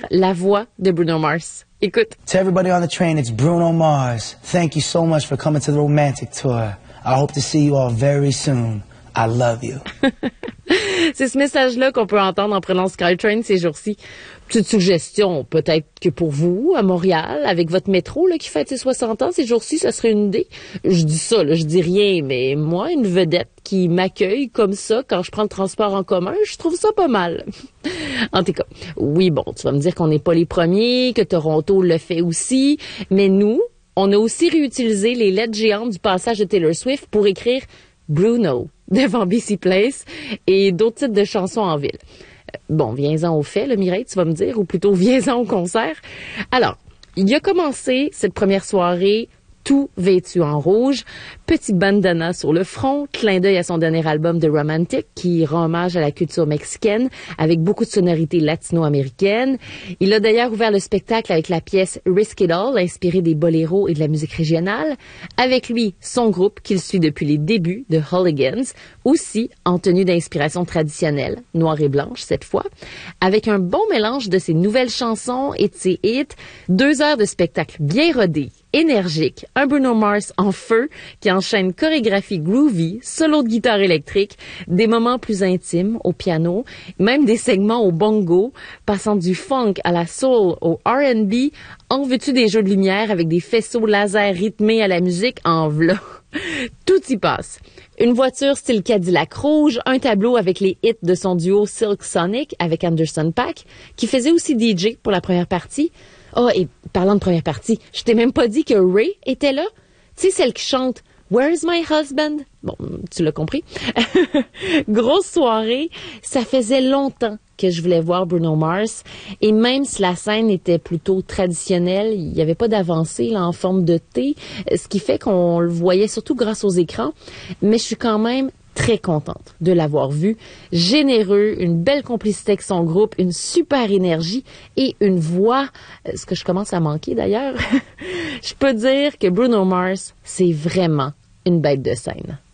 la voix de Bruno Mars. Écoute. To everybody on the train, it's Bruno Mars. Thank you so much for coming to the Romantic Tour. I hope to see you all very soon. I love you. C'est ce message-là qu'on peut entendre en prenant SkyTrain ces jours-ci. Petite suggestion, peut-être que pour vous, à Montréal, avec votre métro là, qui fête ses 60 ans ces jours-ci, ça serait une idée. Je dis ça, là, je dis rien, mais moi, une vedette qui m'accueille comme ça quand je prends le transport en commun, je trouve ça pas mal. En tout cas, oui, bon, tu vas me dire qu'on n'est pas les premiers, que Toronto le fait aussi, mais nous, on a aussi réutilisé les lettres géantes du passage de Taylor Swift pour écrire Bruno devant BC Place et d'autres titres de chansons en ville. Bon, viens-en au fait, le Mireille, tu vas me dire, ou plutôt viens-en au concert. Alors, il a commencé cette première soirée tout vêtu en rouge, petit bandana sur le front, clin d'œil à son dernier album The Romantic qui rend hommage à la culture mexicaine avec beaucoup de sonorités latino-américaines. Il a d'ailleurs ouvert le spectacle avec la pièce Risk It All, inspirée des boléros et de la musique régionale. Avec lui, son groupe qu'il suit depuis les débuts, The Hooligans, aussi en tenue d'inspiration traditionnelle, noire et blanche cette fois, avec un bon mélange de ses nouvelles chansons et de ses hits, 2 heures de spectacle bien rodé, énergique, un Bruno Mars en feu qui enchaîne chorégraphie groovy, solo de guitare électrique, des moments plus intimes au piano, même des segments au bongo, passant du funk à la soul au R&B, en veux-tu des jeux de lumière avec des faisceaux laser rythmés à la musique en v'là. Tout y passe. Une voiture style Cadillac rouge, un tableau avec les hits de son duo Silk Sonic avec Anderson .Paak, qui faisait aussi DJ pour la première partie. Oh, et parlant de première partie, je t'ai même pas dit que Ray était là. Tu sais, celle qui chante Where's my husband? Bon, tu l'as compris. Grosse soirée. Ça faisait longtemps que je voulais voir Bruno Mars. Et même si la scène était plutôt traditionnelle, il n'y avait pas d'avancée là, en forme de T, ce qui fait qu'on le voyait surtout grâce aux écrans. Mais je suis quand même très contente de l'avoir vu. Généreux, une belle complicité avec son groupe, une super énergie et une voix, ce que je commence à manquer d'ailleurs. Je peux dire que Bruno Mars, c'est vraiment une bête de scène.